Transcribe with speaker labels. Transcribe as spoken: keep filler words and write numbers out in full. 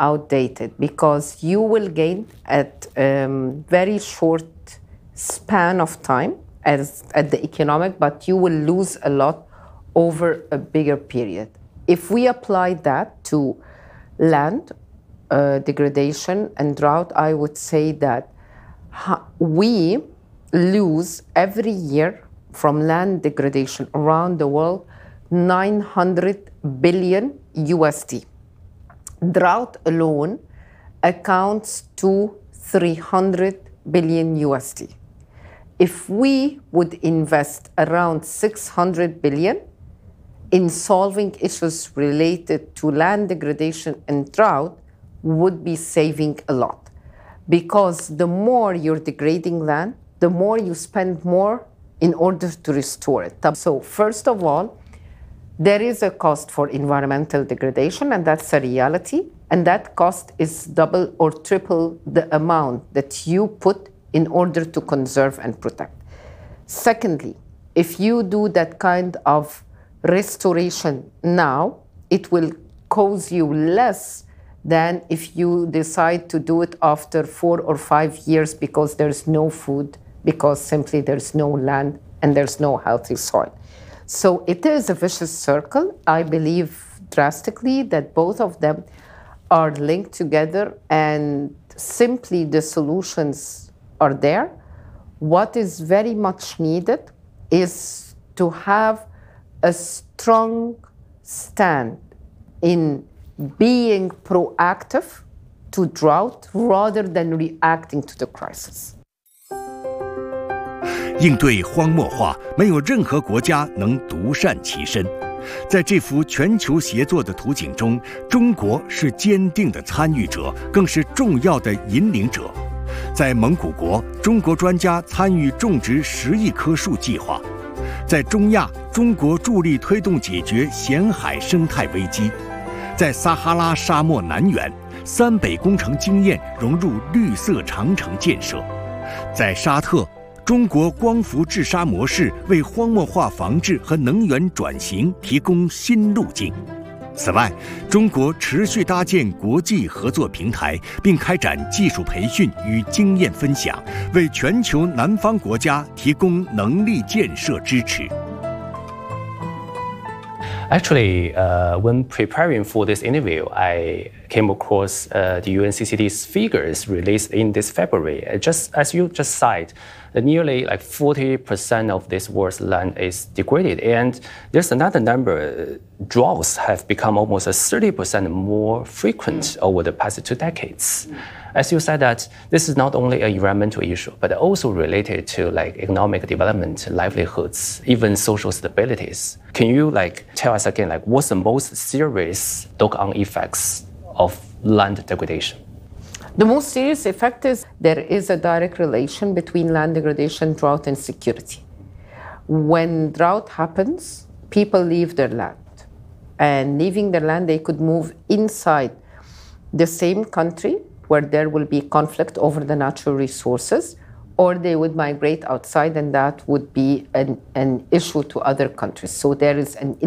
Speaker 1: outdated because you will gain at a um, very short span of time as at the economic, but you will lose a lot over a bigger period. If we apply that to land uh, degradation and drought, I would say that we lose every year from land degradation around the world nine hundred billion U S D. Drought alone accounts to three hundred billion U S D. If we would invest around six hundred billion in solving issues related to land degradation and drought, would be saving a lot. Because the more you're degrading land, the more you spend more in order to restore it. So first of all, there is a cost for environmental degradation, and that's a reality. And that cost is double or triple the amount that you put in order to conserve and protect. Secondly, if you do that kind of restoration now, it will cost you less than if you decide to do it after four or five years because there's no food, because simply there's no land and there's no healthy soil. So it is a vicious circle. I believe drastically that both of them are linked together and simply the solutions are there. What is very much needed is to have a strong stand in being proactive to drought rather than reacting to the crisis.
Speaker 2: 应对荒漠化，没有任何国家能独善其身。在这幅全球协作的图景中，中国是坚定的参与者，更是重要的引领者。在蒙古国，中国专家参与种植十亿棵树计划；在中亚，中国助力推动解决咸海生态危机；在撒哈拉沙漠南缘，三北工程经验融入绿色长城建设；在沙特，中国光伏治沙模式为荒漠化防治和能源转型提供新路径。此外，中国持续搭建国际合作平台，并开展技术培训与经验分享，为全球南方国家提供能力建设支持。
Speaker 3: Actually, uh, when preparing for this interview, I came across uh, the U N C C D's figures released in this February. Uh, just as you just cited, that nearly like forty percent of this world's land is degraded. And there's another number, droughts have become almost thirty percent more frequent over the past two decades. As you said that this is not only an environmental issue, but also related to like economic development, livelihoods, even social stabilities. Can you like tell us again, like what's the most serious knock-on effects of land degradation?
Speaker 1: The most serious effect is there is a direct relation between land degradation, drought, and security. When drought happens, people leave their land. And leaving their land, they could move inside the same country where there will be conflict over the natural resources, or they would migrate outside, and that would be an, an issue to other countries. So there is an